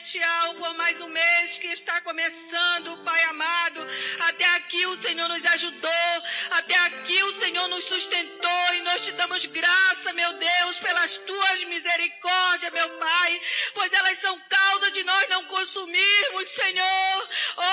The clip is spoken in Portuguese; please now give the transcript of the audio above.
celestial, por mais um mês que está começando, Pai amado. Até aqui o Senhor nos ajudou, até aqui o Senhor nos sustentou, e nós te damos graça, meu Deus, pelas tuas misericórdias, meu Pai, pois elas são causa de nós não consumirmos, Senhor.